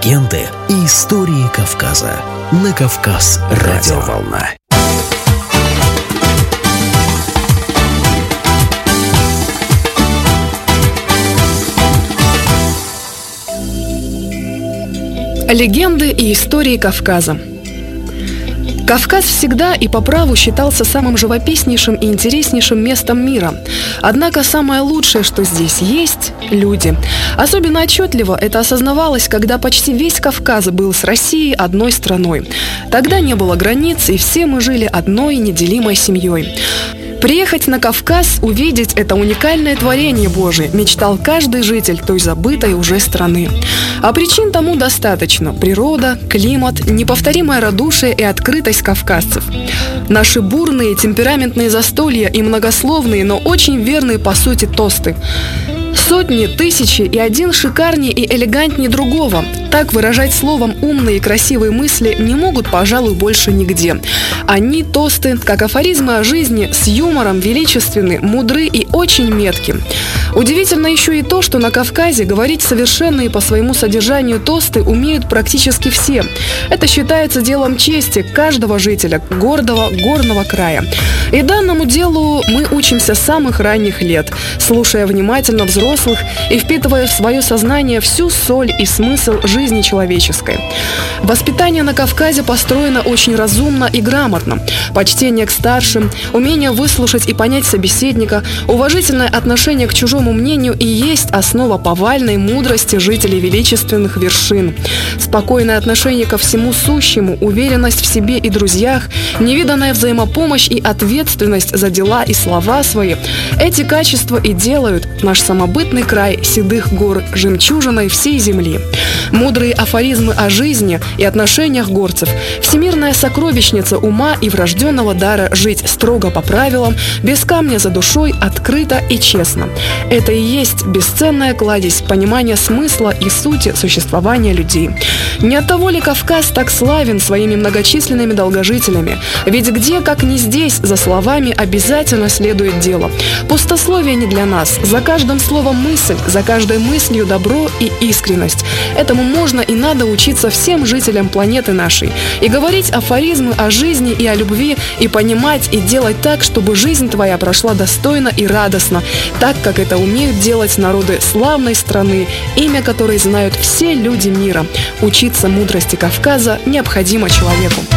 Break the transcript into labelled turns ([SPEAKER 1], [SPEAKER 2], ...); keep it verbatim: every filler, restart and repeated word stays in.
[SPEAKER 1] Легенды и истории Кавказа на Кавказ Радиоволна.
[SPEAKER 2] Легенды и истории Кавказа. Кавказ всегда и по праву считался самым живописнейшим и интереснейшим местом мира. Однако самое лучшее, что здесь есть – люди. Особенно отчетливо это осознавалось, когда почти весь Кавказ был с Россией одной страной. Тогда не было границ, и все мы жили одной неделимой семьей. Приехать на Кавказ, увидеть это уникальное творение Божие мечтал каждый житель той забытой уже страны. А причин тому достаточно: природа, климат, неповторимое радушие и открытость кавказцев. Наши бурные, темпераментные застолья и многословные, но очень верные по сути тосты. Сотни, тысячи и один шикарнее и элегантнее другого. Так выражать словом умные и красивые мысли не могут, пожалуй, больше нигде. Они, тосты, как афоризмы о жизни, с юмором, величественны, мудры и очень метки. Удивительно еще и то, что на Кавказе говорить совершенные по своему содержанию тосты умеют практически все. Это считается делом чести каждого жителя гордого горного края. И данному делу мы учимся с самых ранних лет, слушая внимательно взрослых и впитывая в свое сознание всю соль и смысл жизни человеческой. Воспитание на Кавказе построено очень разумно и грамотно. Почтение к старшим, умение выслушать и понять собеседника, уважительное отношение к чужому мнению и есть основа повальной мудрости жителей величественных вершин. Спокойное отношение ко всему сущему, уверенность в себе и друзьях, невиданная взаимопомощь и ответственность за дела и слова свои – эти качества и делают наш самобытный край седых гор жемчужиной всей земли. Мудрые афоризмы о жизни и отношениях горцев – всемирная сокровищница ума и врожденного дара жить строго по правилам, без камня за душой, открыто и честно. Это и есть бесценная кладезь понимания смысла и сути существования людей. Не оттого ли Кавказ так славен своими многочисленными долгожителями? Ведь где, как не здесь, за словами обязательно следует дело. Пустословие не для нас. За каждым словом мысль, за каждой мыслью добро и искренность. Этому можно и надо учиться всем жителям планеты нашей. И говорить афоризмы о жизни и о любви, и понимать, и делать так, чтобы жизнь твоя прошла достойно и радостно, так, как это умеют делать народы славной страны, имя которой знают все люди мира. Учиться мудрости Кавказа необходимо человеку.